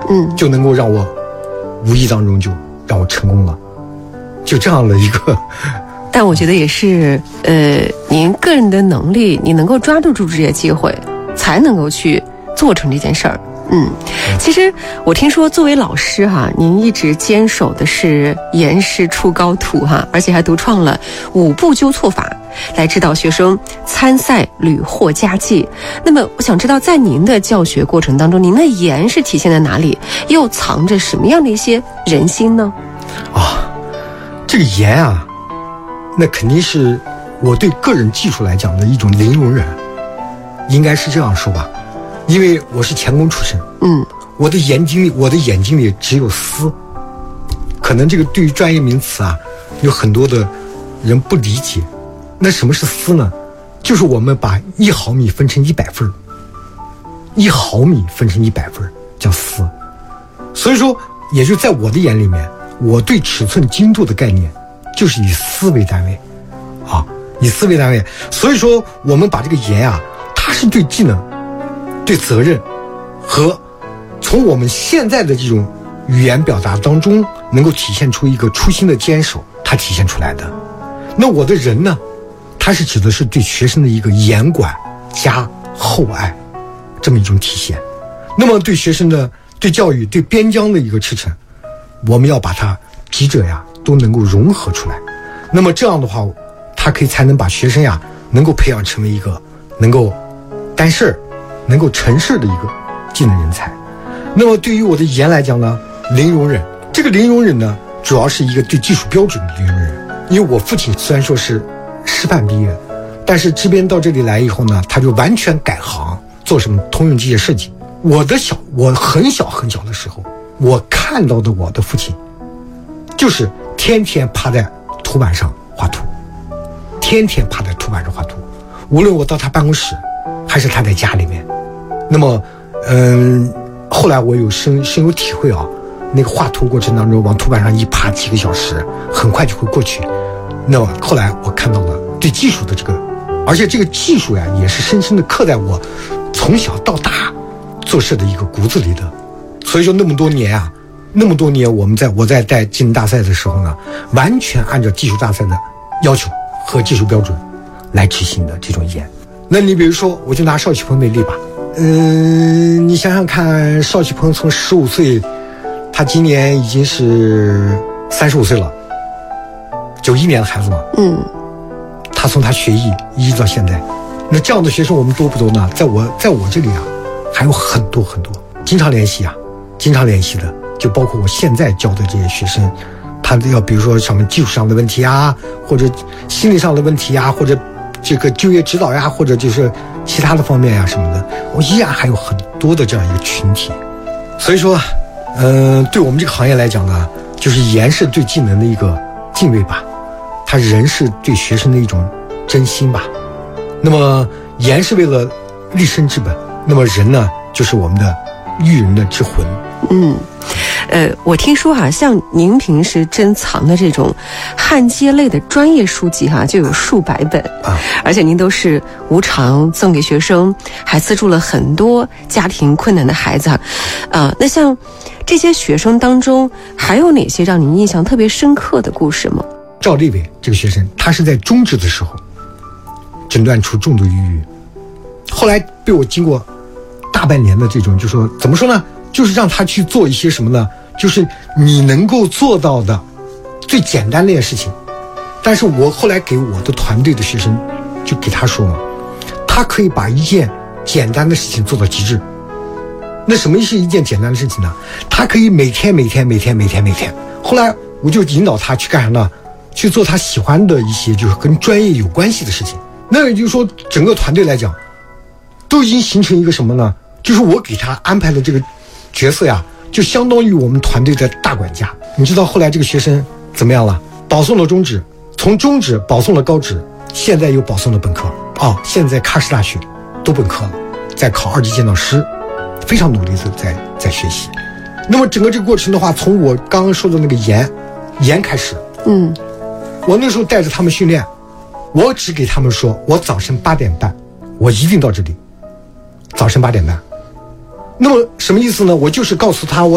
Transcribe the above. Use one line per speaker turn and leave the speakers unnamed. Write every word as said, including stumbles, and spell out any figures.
嗯，
就能够让我无意当中就让我成功了，就这样的一个。
但我觉得也是，呃，您个人的能力，你能够抓得住这些机会，才能够去做成这件事儿。嗯，其实我听说作为老师哈，您一直坚守的是严师出高徒哈，而且还独创了五步纠错法，来指导学生参赛屡获佳绩。那么我想知道，在您的教学过程当中，您的严是体现在哪里，又藏着什么样的一些人心呢？
啊，这个严啊，那肯定是我对个人技术来讲的一种零容忍，应该是这样说吧。因为我是钳工出身，
嗯，
我的眼睛里，我的眼睛里只有丝。可能这个对于专业名词啊，有很多的人不理解。那什么是丝呢？就是我们把一毫米分成一百份，一毫米分成一百份叫丝。所以说，也就在我的眼里面，我对尺寸精度的概念就是以丝为单位，啊，以丝为单位。所以说，我们把这个严啊，它是对技能、对责任和从我们现在的这种语言表达当中能够体现出一个初心的坚守，它体现出来的。那我的人呢，它是指的是对学生的一个严管加厚爱这么一种体现。那么对学生的对教育对边疆的一个赤诚，我们要把它几者呀都能够融合出来。那么这样的话，它可以才能把学生呀能够培养成为一个能够担事儿能够成事的一个技能人才。那么对于我的严来讲呢，零容忍，这个零容忍呢，主要是一个对技术标准的零容忍。因为我父亲虽然说是师范毕业，但是这边到这里来以后呢，他就完全改行做什么通用机械设计。我的小我很小很小的时候，我看到的我的父亲就是天天趴在图板上画图，天天趴在图板上画图，无论我到他办公室还是他在家里面。那么嗯，后来我有深深有体会啊，那个画图过程当中往图板上一趴几个小时很快就会过去。那么后来我看到了对技术的这个，而且这个技术呀也是深深的刻在我从小到大做事的一个骨子里的。所以说那么多年啊，那么多年我们在我在带技能大赛的时候呢，完全按照技术大赛的要求和技术标准来执行的这种严。那你比如说，我就拿邵启鹏为例吧。嗯，你想想看，邵启鹏从十五岁，他今年已经是三十五岁了，九一年的孩子嘛。
嗯，
他从他学艺一直到现在，那这样的学生我们多不多呢？在我在我这里啊，还有很多很多，经常联系啊，经常联系的，就包括我现在教的这些学生，他要比如说什么技术上的问题啊，或者心理上的问题啊，或者这个就业指导呀，或者就是其他的方面呀什么的，我依然还有很多的这样一个群体。所以说，嗯、呃，对我们这个行业来讲呢，就是严是对技能的一个敬畏吧，他人是对学生的一种真心吧。那么严是为了立身之本，那么人呢，就是我们的育人的之魂。
嗯。呃，我听说哈、啊，像您平时珍藏的这种焊接类的专业书籍哈、啊，就有数百本啊，而且您都是无偿赠给学生，还资助了很多家庭困难的孩子啊。呃，那像这些学生当中，还有哪些让您印象特别深刻的故事吗？
赵立伟这个学生，他是在中职的时候诊断出重度抑郁，后来被我经过大半年的这种，就说怎么说呢？就是让他去做一些什么呢？就是你能够做到的最简单的一件事情。但是我后来给我的团队的学生就给他说嘛，他可以把一件简单的事情做到极致。那什么是一件简单的事情呢？他可以每天每天每天每天每天。后来我就引导他去干啥呢？去做他喜欢的一些就是跟专业有关系的事情。那也就是说，整个团队来讲都已经形成一个什么呢？就是我给他安排的这个角色呀，就相当于我们团队的大管家。你知道后来这个学生怎么样了？保送了中职，从中职保送了高职，现在又保送了本科啊！现在喀什大学都本科了，在考二级建造师，非常努力的在在学习。那么整个这个过程的话，从我刚刚说的那个严严开始，
嗯，
我那时候带着他们训练，我只给他们说，我早晨八点半，我一定到这里，早晨八点半。那么什么意思呢？我就是告诉他我